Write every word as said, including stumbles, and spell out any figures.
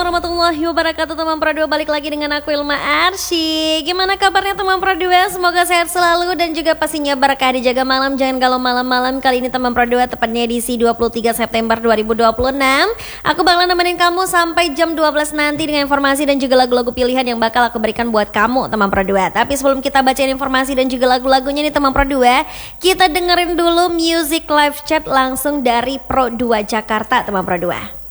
warahmatullahi wabarakatuh teman Pro dua, balik lagi dengan aku Ilma Arsy. Gimana kabarnya teman Pro dua? Semoga sehat selalu dan juga pastinya berkah dijaga malam. Jangan galau malam-malam. Kali ini teman Pro dua tepatnya edisi dua puluh tiga September dua ribu dua puluh enam. Aku bakalan nemenin kamu sampai jam dua belas nanti dengan informasi dan juga lagu-lagu pilihan yang bakal aku berikan buat kamu teman Pro dua. Tapi sebelum kita bacain informasi dan juga lagu-lagunya nih teman Pro dua, kita dengerin dulu music live chat langsung dari Pro dua Jakarta teman Pro dua.